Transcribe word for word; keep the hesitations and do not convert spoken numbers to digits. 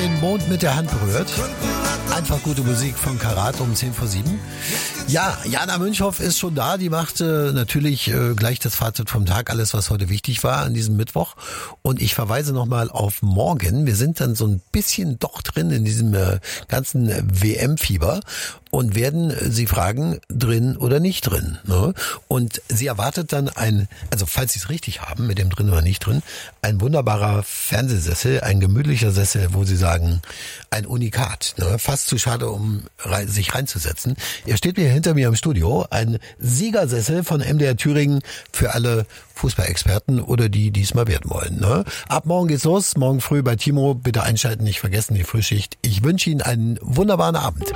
den Mond mit der Hand berührt. Einfach gute Musik von Karat um zehn vor sieben. Ja, Jana Münchhoff ist schon da. Die machte natürlich äh, gleich das Fazit vom Tag, alles, was heute wichtig war an diesem Mittwoch. Und ich verweise nochmal auf morgen. Wir sind dann so ein bisschen doch drin in diesem äh, ganzen W M-Fieber und werden Sie fragen, drin oder nicht drin. Ne? Und sie erwartet dann ein, also falls Sie es richtig haben, mit dem drin oder nicht drin, ein wunderbarer Fernsehsessel, ein gemütlicher Sessel, wo Sie sagen, ein Unikat. Ne? Fast zu schade, um rein, sich reinzusetzen. Er steht mir hinter mir im Studio, ein Siegersessel von M D R Thüringen für alle Fußballexperten oder die, die es mal werden wollen. Ne? Ab morgen geht's los, morgen früh bei Timo. Bitte einschalten, nicht vergessen die Frühschicht. Ich wünsche Ihnen einen wunderbaren Abend.